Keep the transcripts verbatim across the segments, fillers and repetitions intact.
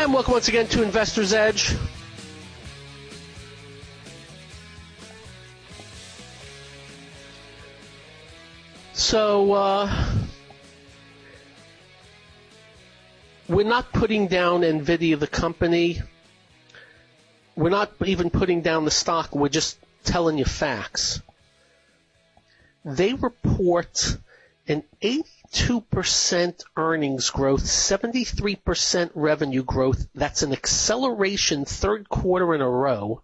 And welcome once again to Investor's Edge. So, uh, we're not putting down NVIDIA, the company. We're not even putting down the stock. We're just telling you facts. They report an eighty-two percent earnings growth, seventy-three percent revenue growth. That's an acceleration third quarter in a row.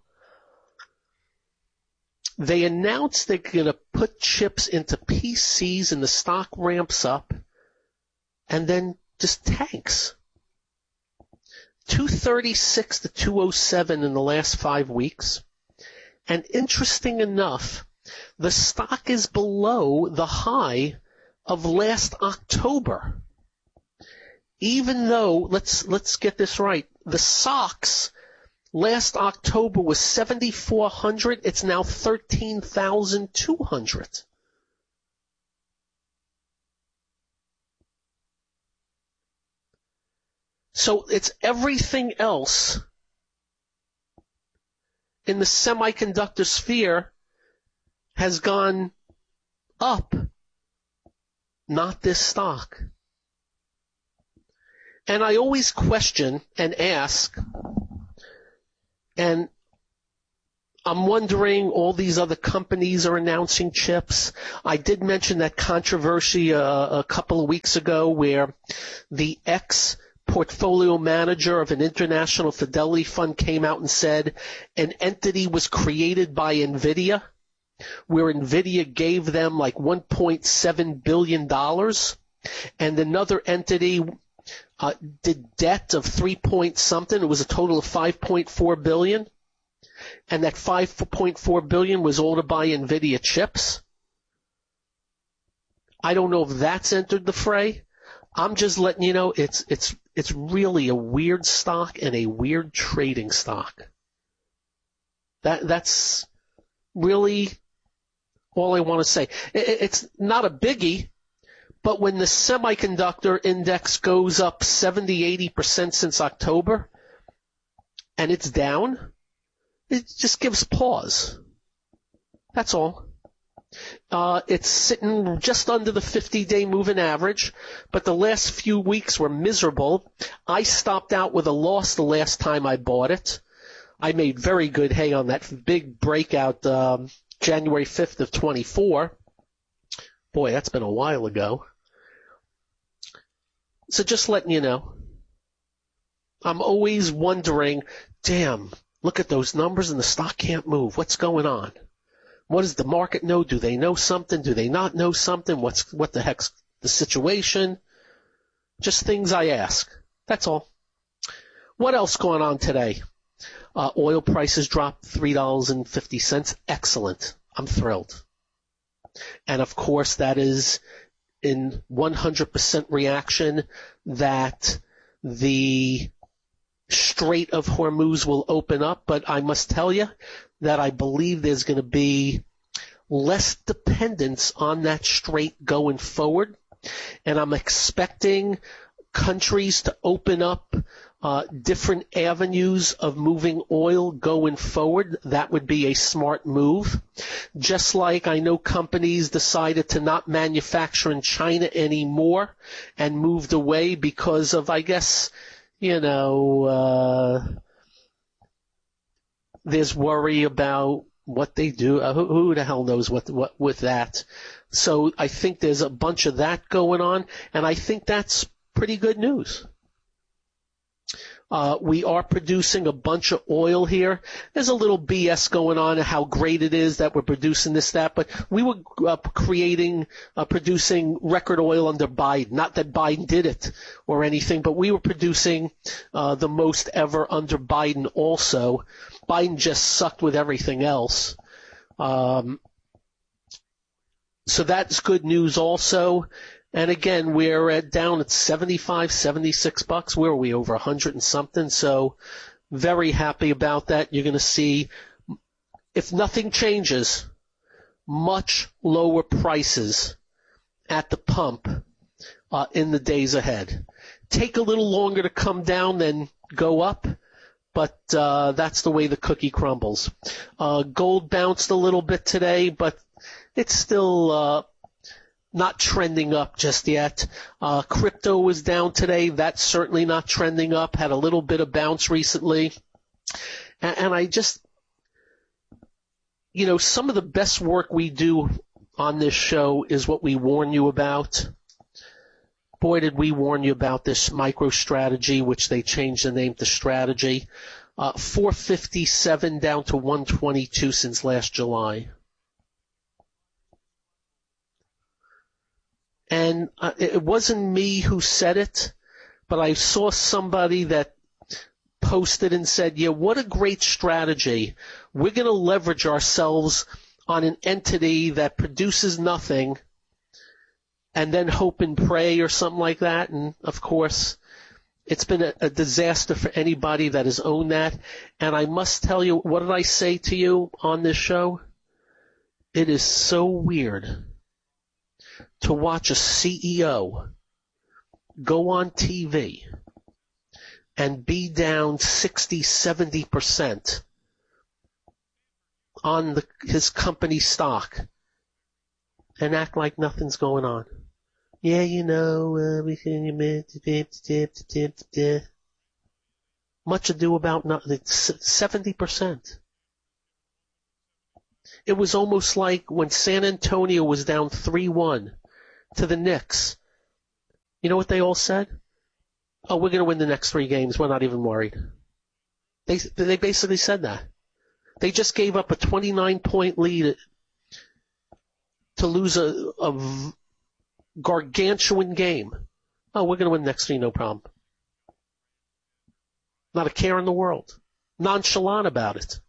They announced they're going to put chips into P Cs and the stock ramps up and then just tanks. two thirty-six to two oh seven in the last five weeks. And interesting enough, the stock is below the high of last October. Even though, let's let's get this right, the S O X last October was seventy-four hundred, it's now thirteen thousand two hundred. So it's everything else in the semiconductor sphere has gone up, not this stock. And I always question and ask, and I'm wondering, all these other companies are announcing chips. I did mention that controversy uh, a couple of weeks ago where the ex-portfolio manager of an international fidelity fund came out and said an entity was created by NVIDIA, where NVIDIA gave them like one point seven billion dollars, and another entity uh, did debt of three point something. It was a total of five point four billion dollars, and that five point four billion dollars was all to buy NVIDIA chips. I don't know if that's entered the fray. I'm just letting you know it's it's it's really a weird stock and a weird trading stock. That that's really all I want to say. It's not a biggie, but when the semiconductor index goes up seventy, eighty percent since October and it's down, it just gives pause. That's all. Uh, it's sitting just under the fifty-day moving average, but the last few weeks were miserable. I stopped out with a loss the last time I bought it. I made very good hay on that big breakout um, January fifth of twenty-four. Boy, that's been a while ago. So just letting you know. I'm always wondering, damn, look at those numbers and the stock can't move. What's going on? What does the market know? Do they know something? Do they not know something? What's what the heck's the situation? Just things I ask. That's all. What else going on today? Uh, oil prices dropped three dollars and fifty cents. Excellent. I'm thrilled. And of course, that is in one hundred percent reaction that the Strait of Hormuz will open up. But I must tell you that I believe there's going to be less dependence on that strait going forward. And I'm expecting countries to open up uh, different avenues of moving oil going forward. That would be a smart move. Just like I know companies decided to not manufacture in China anymore and moved away because of, I guess, you know, uh, there's worry about what they do. Uh, who, who the hell knows what, what with that? So I think there's a bunch of that going on, and I think that's pretty good news. Uh, we are producing a bunch of oil here. There's a little B S going on how great it is that we're producing this, that, but we were uh, creating, uh, producing record oil under Biden. Not that Biden did it or anything, but we were producing uh, the most ever under Biden also. Biden just sucked with everything else. Um, so that's good news also. And again, we're at down at seventy-five, seventy-six bucks. Where are we? Over a hundred and something. So very happy about that. You're going to see, if nothing changes, much lower prices at the pump uh, in the days ahead. take a little longer to come down than go up, but uh, that's the way the cookie crumbles. Uh, gold bounced a little bit today, but it's still uh, not trending up just yet. Uh, crypto was down today. That's certainly not trending up. Had a little bit of bounce recently. And, and I just, you know, some of the best work we do on this show is what we warn you about. Boy, did we warn you about this MicroStrategy, which they changed the name to Strategy. Uh, four fifty-seven down to one twenty-two since last July. And uh, it wasn't me who said it, but I saw somebody that posted and said, yeah, what a great strategy. We're going to leverage ourselves on an entity that produces nothing and then hope and pray or something like that. And, of course, it's been a, a disaster for anybody that has owned that. And I must tell you, what did I say to you on this show? It is so weird to watch a C E O go on T V and be down sixty, seventy percent on the, his company stock and act like nothing's going on. Yeah, you know, uh, we can, much ado about nothing, seventy percent. It was almost like when San Antonio was down three one to the Knicks. You know what they all said? Oh, we're going to win the next three games. We're not even worried. They they basically said that. They just gave up a twenty-nine point lead to lose a, a gargantuan game. Oh, we're going to win the next three, no problem. Not a care in the world. Nonchalant about it.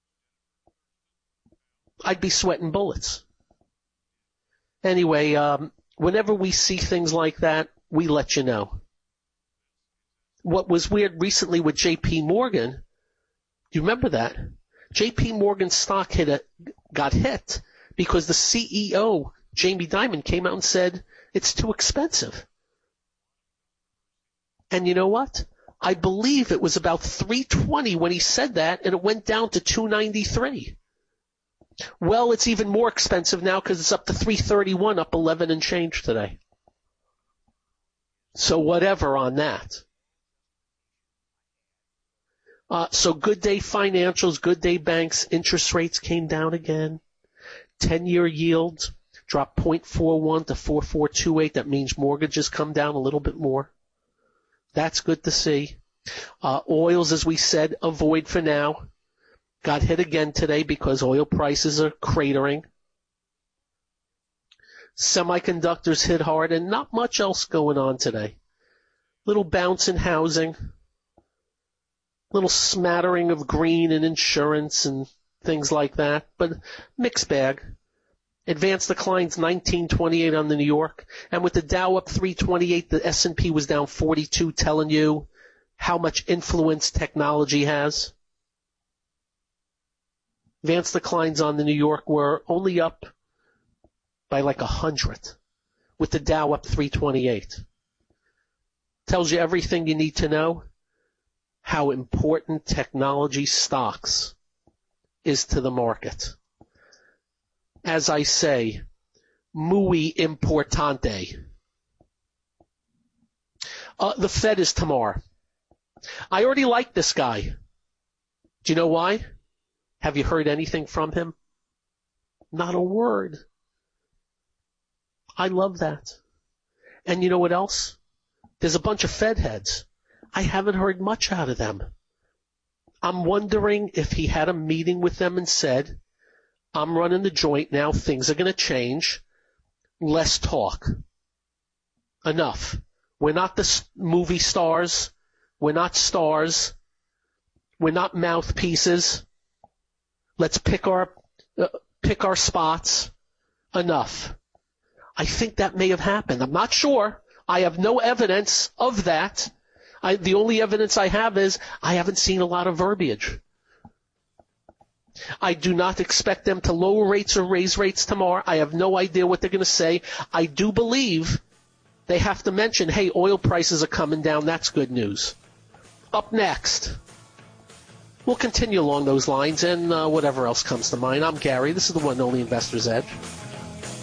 I'd be sweating bullets. Anyway, um, whenever we see things like that, we let you know. What was weird recently with J P Morgan, do you remember that? J P Morgan's stock hit a, got hit because the C E O, Jamie Dimon, came out and said it's too expensive. And you know what? I believe it was about three twenty when he said that, and it went down to two ninety-three. Well, it's even more expensive now because it's up to three thirty-one, up eleven and change today. So whatever on that. Uh, so Good Day Financials, Good Day Banks, interest rates came down again. ten-year yields dropped zero point four one to four point four two eight. That means mortgages come down a little bit more. That's good to see. Uh, oils, as we said, avoid for now. Got hit again today because oil prices are cratering. Semiconductors hit hard and not much else going on today. Little bounce in housing. Little smattering of green and insurance and things like that, but mixed bag. Advanced declines nineteen twenty-eight on the New York, and with the Dow up three twenty-eight, the S and P was down forty-two, telling you how much influence technology has. Advanced declines on the New York were only up by like a hundred, with the Dow up three twenty-eight. Tells you everything you need to know how important technology stocks is to the market. As I say, muy importante. Uh, the Fed is tomorrow. I already like this guy. Do you know why? Have you heard anything from him? Not a word. I love that. And you know what else? There's a bunch of Fed heads. I haven't heard much out of them. I'm wondering if he had a meeting with them and said, I'm running the joint now, things are going to change, less talk. Enough. We're not the movie stars. We're not stars. We're not mouthpieces. Let's pick our, uh, pick our spots. Enough. I think that may have happened. I'm not sure. I have no evidence of that. I, the only evidence I have is I haven't seen a lot of verbiage. I do not expect them to lower rates or raise rates tomorrow. I have no idea what they're going to say. I do believe they have to mention, hey, oil prices are coming down. That's good news. Up next, we'll continue along those lines and uh, whatever else comes to mind. I'm Gary. This is the one and only Investor's Edge.